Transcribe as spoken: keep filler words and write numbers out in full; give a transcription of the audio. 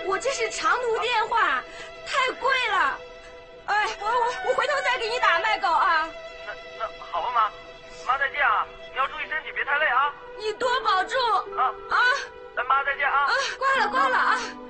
我这是长途电话，太贵了。哎，我我我回头再给你打，卖狗啊。 那那好吧，妈，妈再见啊！你要注意身体，别太累啊。 你多保重啊啊！ 那妈再见啊！ 啊，挂了挂了啊！